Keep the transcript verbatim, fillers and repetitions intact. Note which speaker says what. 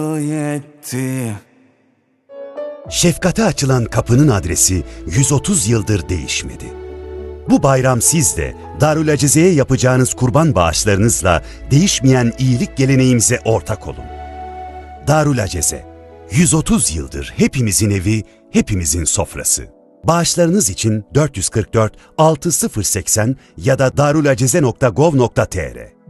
Speaker 1: yetti.
Speaker 2: Şefkate açılan kapının adresi yüz otuz yıldır değişmedi. Bu bayram siz de Darül Acize'ye yapacağınız kurban bağışlarınızla değişmeyen iyilik geleneğimize ortak olun. Darül Acize, yüz otuz yıldır hepimizin evi, hepimizin sofrası. Bağışlarınız için dört yüz kırk dört altı sıfır seksen ya da darulacize nokta gov nokta tr